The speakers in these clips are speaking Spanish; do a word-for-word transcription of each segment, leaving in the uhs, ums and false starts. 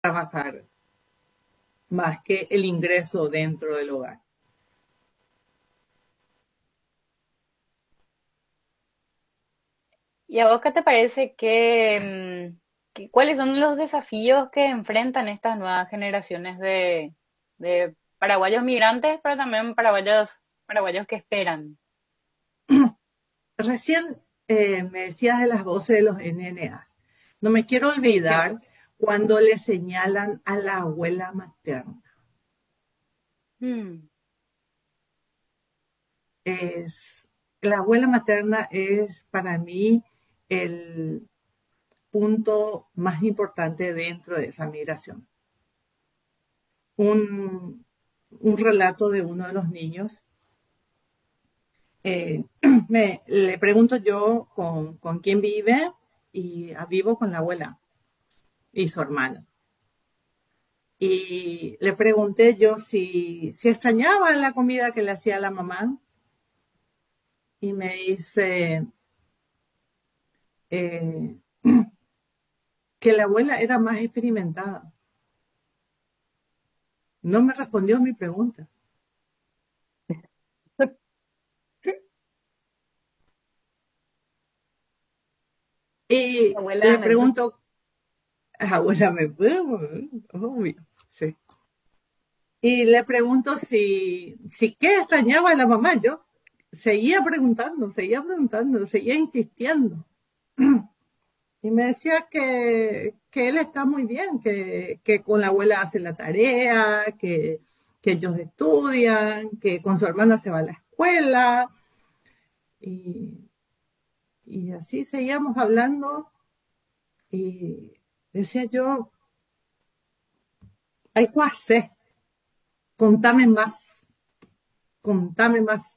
trabajar más que el ingreso dentro del hogar. ¿Y a vos qué te parece que, mm, que- cuáles son los desafíos que enfrentan estas nuevas generaciones de, de paraguayos migrantes, pero también paraguayos, paraguayos que esperan? Recién eh, me decías de las voces de los N N A. No me quiero Sí, sí. olvidar cuando le señalan a la abuela materna. Mm, Es, la abuela materna es para mí el punto más importante dentro de esa migración. Un, un relato de uno de los niños. Eh, me, le pregunto yo con, con quién vive y ah, vivo con la abuela y su hermana. Y le pregunté yo si, si extrañaba la comida que le hacía la mamá y me dice eh, que la abuela era más experimentada. No me respondió a mi pregunta. Y abuela, le me pu- pregunto, abuela, ¿me puedo? Obvio, sí. Y le pregunto si, si qué extrañaba a la mamá. Yo seguía preguntando, seguía preguntando, seguía insistiendo. Y me decía que, que él está muy bien, que, que con la abuela hace la tarea, que, que ellos estudian, que con su hermana se va a la escuela. Y, y así seguíamos hablando y decía yo, hay que hacer, contame más, contame más.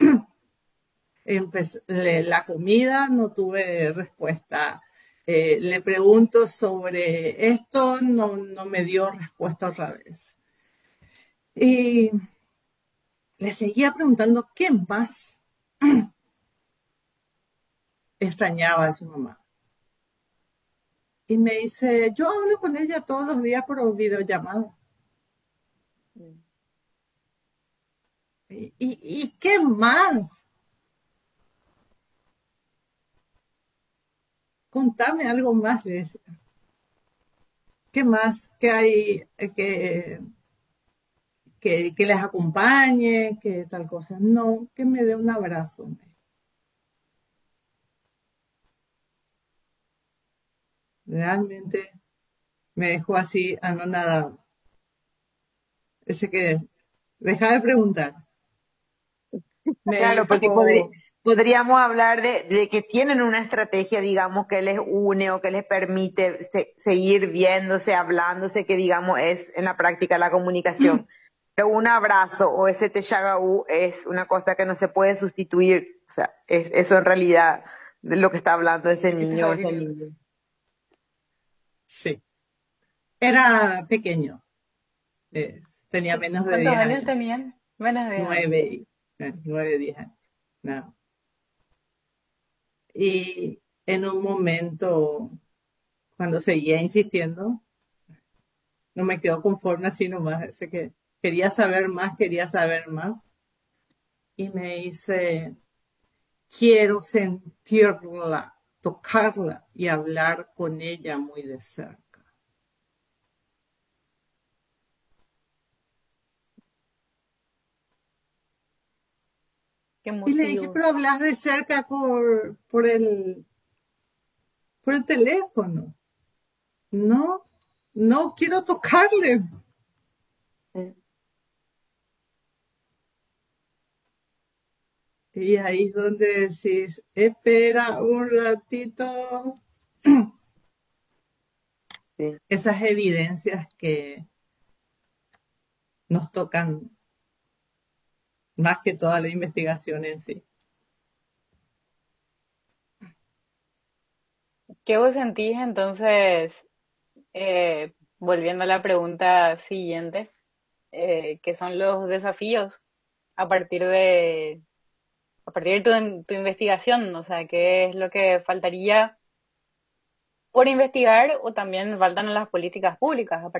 Empe- le- la comida, no tuve respuesta. Eh, le pregunto sobre esto, no, no me dio respuesta otra vez. Y le seguía preguntando qué más extrañaba de su mamá. Y me dice, yo hablo con ella todos los días por videollamada. ¿Y, y, y qué más? Contame algo más, le decía. ¿Qué más? ¿Qué hay que, que, que les acompañe? ¿Qué tal cosa? No, que me dé un abrazo. Realmente me dejó así anonadado. Ese que deja de preguntar. Me Claro, porque podri- dijo, podríamos hablar de, de que tienen una estrategia, digamos, que les une o que les permite se- seguir viéndose, hablándose, que digamos es en la práctica la comunicación. Pero un abrazo o ese teshagaú es una cosa que no se puede sustituir. O sea, es eso en realidad de lo que está hablando ese niño o esa niña. sí, era pequeño, eh, tenía menos de ¿cuántos diez años años, tenían? Menos de diez años. nueve, eh, nueve, diez años. No. Y en un momento, cuando seguía insistiendo, no me quedo conforme así nomás, ese que quería saber más, quería saber más. Y me dice, quiero sentirla, tocarla y hablar con ella muy de cerca. Qué Y le dije, emotivo. pero hablas de cerca por, por, el, por el teléfono. No, no quiero tocarle. Y ahí es donde decís, espera un ratito. Sí. Esas evidencias que nos tocan más que toda la investigación en sí. ¿Qué vos sentís entonces, eh, volviendo a la pregunta siguiente, eh, qué son los desafíos a partir de, a partir de tu, tu investigación? O sea, ¿qué es lo que faltaría por investigar o también faltan las políticas públicas.